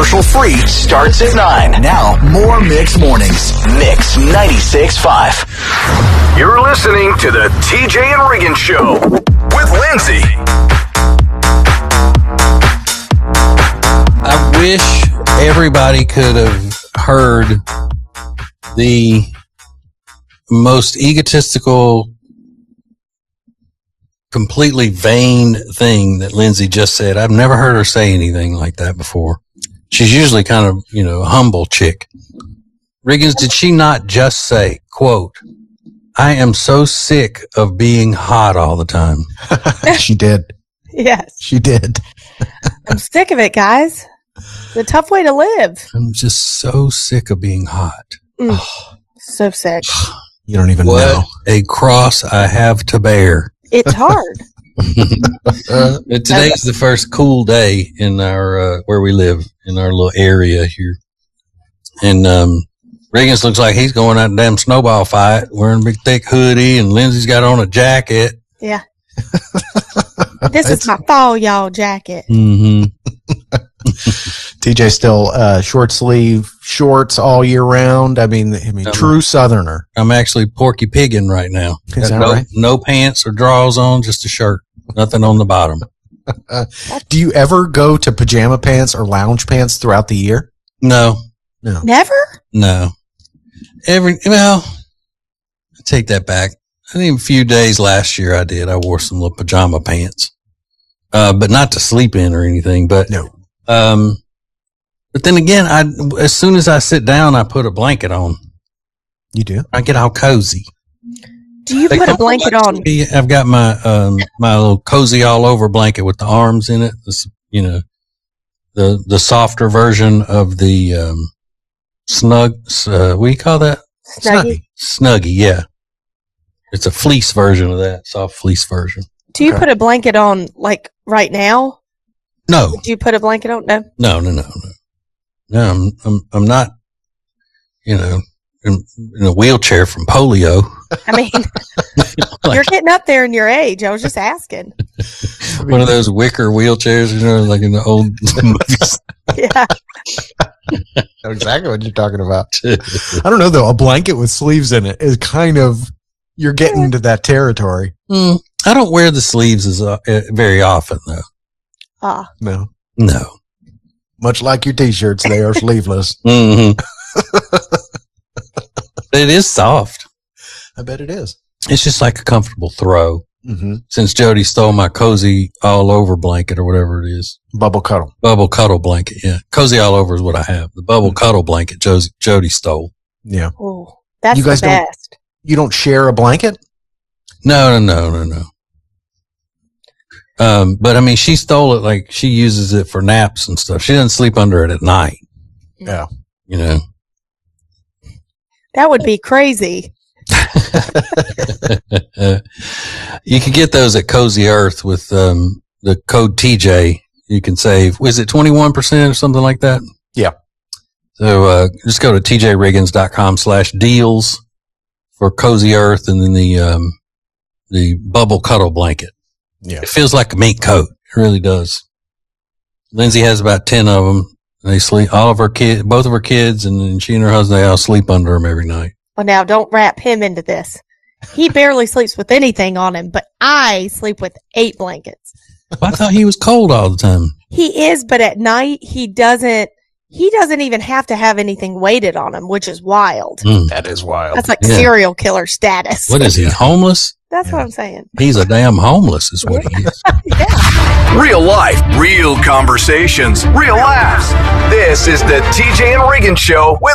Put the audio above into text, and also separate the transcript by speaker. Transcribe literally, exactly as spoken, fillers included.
Speaker 1: commercial free, starts at nine. Now, more Mix Mornings. Mix ninety-six point five.
Speaker 2: You're listening to the T J and Regan Show with Lindsay.
Speaker 3: I wish everybody could have heard the most egotistical, completely vain thing that Lindsay just said. I've never heard her say anything like that before. She's usually kind of, you know, a humble chick. Riggins, did she not just say, quote, I am so sick of being hot all the time?
Speaker 4: She did.
Speaker 5: Yes.
Speaker 4: She did.
Speaker 5: I'm sick of it, guys. It's a tough way to live.
Speaker 3: I'm just so sick of being hot.
Speaker 5: Mm, so sick.
Speaker 4: You don't even
Speaker 3: What
Speaker 4: know.
Speaker 3: a cross I have to bear.
Speaker 5: It's hard.
Speaker 3: uh, today's the first cool day in our uh, where we live in our little area here, and um, Riggins looks like he's going out and damn snowball fight, wearing a big thick hoodie, and Lindsay's got on a jacket.
Speaker 5: Yeah. This is my fall y'all jacket.
Speaker 3: Mm-hmm.
Speaker 4: T J still uh, short sleeve shorts all year round. I mean, I mean,
Speaker 3: Um,
Speaker 4: true Southerner.
Speaker 3: I'm actually Porky Piggin right now.
Speaker 4: Is that
Speaker 3: no,
Speaker 4: right?
Speaker 3: no pants or drawers on, just a shirt, nothing on the bottom.
Speaker 4: Uh, do you ever go to pajama pants or lounge pants throughout the year?
Speaker 3: No,
Speaker 4: No.
Speaker 5: Never?
Speaker 3: no. Every well, I take that back. I think a few days last year I did. I wore some little pajama pants, uh, but not to sleep in or anything. But
Speaker 4: No.
Speaker 3: Um, but then again, I as soon as I sit down, I put a blanket on.
Speaker 4: You do?
Speaker 3: I get all cozy.
Speaker 5: Do you
Speaker 3: They
Speaker 5: put a
Speaker 3: come
Speaker 5: blanket
Speaker 3: like-
Speaker 5: on?
Speaker 3: I've got my um my little cozy all over blanket with the arms in it. This, you know, the the softer version of the um snug. Uh, what do you call that?
Speaker 5: Snuggie?
Speaker 3: Snuggie. Yeah, it's a fleece version of that, soft fleece version.
Speaker 5: Do you
Speaker 4: Okay.
Speaker 5: put a blanket on like right now?
Speaker 3: No,
Speaker 5: Do you put a blanket on? No.
Speaker 3: no, no, no, no. No, I'm I'm I'm not. You know, in, in a wheelchair from polio.
Speaker 5: I mean, you're getting up there in your age. I was just asking.
Speaker 3: One of those wicker wheelchairs, you know, like in the old movies.
Speaker 5: Yeah.
Speaker 4: I know exactly what you're talking about. I don't know, though. A blanket with sleeves in it is kind of, you're getting into that territory.
Speaker 3: Mm, I don't wear the sleeves as uh, uh, very often, though.
Speaker 5: Ah.
Speaker 4: No.
Speaker 3: No.
Speaker 4: Much like your t-shirts, they are sleeveless.
Speaker 3: Mm-hmm. It is soft.
Speaker 4: I bet it is.
Speaker 3: It's just like a comfortable throw.
Speaker 4: Mm-hmm.
Speaker 3: Since Jody stole my cozy all over blanket or whatever it is.
Speaker 4: Bubble cuddle.
Speaker 3: Bubble cuddle blanket, yeah. Cozy all over is what I have. The bubble cuddle blanket Josie, Jody stole.
Speaker 4: Yeah.
Speaker 5: Oh, that's
Speaker 4: You guys
Speaker 5: the
Speaker 4: don't-
Speaker 5: best.
Speaker 4: You don't share a blanket?
Speaker 3: No, no, no, no, no. Um, but I mean, she stole it like she uses it for naps and stuff. She doesn't sleep under it at night.
Speaker 4: Yeah.
Speaker 3: You know.
Speaker 5: That would be crazy.
Speaker 3: uh, you can get those at Cozy Earth with um, the code T J. You can save, was it twenty-one percent or something like that?
Speaker 4: Yeah.
Speaker 3: So uh, just go to T J Riggins dot com slash deals for Cozy Earth and then the um, the bubble cuddle blanket.
Speaker 4: Yeah.
Speaker 3: It feels like a mink coat. It really does. Lindsay has about ten of them. They sleep, all of her kids, both of her kids, and then she and her husband, they all sleep under them every night.
Speaker 5: Well, now don't wrap him into this. He barely sleeps with anything on him, but I sleep with eight blankets.
Speaker 3: I thought he was cold all the time.
Speaker 5: He is, but at night he doesn't. He doesn't even have to have anything weighted on him, which is wild.
Speaker 3: Mm.
Speaker 4: That is wild.
Speaker 5: That's like
Speaker 3: Yeah.
Speaker 5: serial killer status.
Speaker 3: What is he, homeless?
Speaker 5: That's
Speaker 4: Yeah.
Speaker 5: what I'm saying.
Speaker 3: He's a damn homeless is what he is.
Speaker 5: Yeah.
Speaker 2: Real life, real conversations, real laughs. This is the T J and Regan Show with